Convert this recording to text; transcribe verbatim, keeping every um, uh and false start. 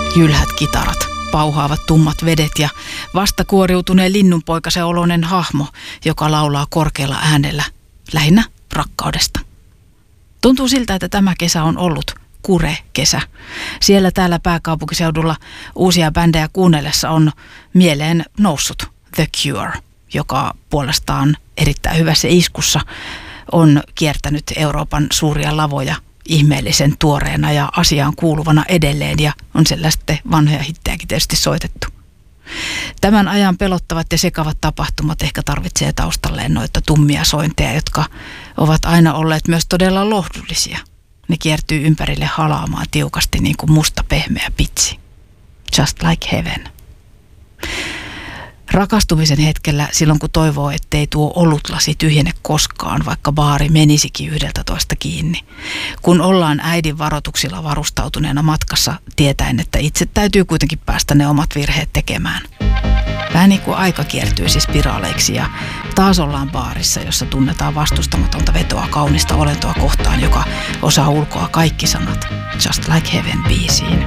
Jylhät kitarat, pauhaavat tummat vedet ja vastakuoriutuneen linnunpoikasen oloinen hahmo, joka laulaa korkealla äänellä, lähinnä rakkaudesta. Tuntuu siltä, että tämä kesä on ollut Kure-kesä. Siellä täällä pääkaupunkiseudulla uusia bändejä kuunnellessa on mieleen noussut The Cure, joka puolestaan erittäin hyvässä iskussa on kiertänyt Euroopan suuria lavoja ihmeellisen tuoreena ja asiaan kuuluvana edelleen, ja on siellä sitten vanhoja hittejäkin tietysti soitettu. Tämän ajan pelottavat ja sekavat tapahtumat ehkä tarvitsee taustalleen noita tummia sointeja, jotka ovat aina olleet myös todella lohdullisia. Ne kiertyy ympärille halaamaan tiukasti niin kuin musta pehmeä pitsi. Just like heaven. Rakastumisen hetkellä, silloin kun toivoo, ettei tuo olutlasi tyhjene koskaan, vaikka baari menisikin yhdeltä toista kiinni. Kun ollaan äidin varoituksilla varustautuneena matkassa, tietäen, että itse täytyy kuitenkin päästä ne omat virheet tekemään. Vähän niin kuin aika kiertyisi spiraaleiksi ja taas ollaan baarissa, jossa tunnetaan vastustamatonta vetoa kaunista olentoa kohtaan, joka osaa ulkoa kaikki sanat Just like heaven -biisiin.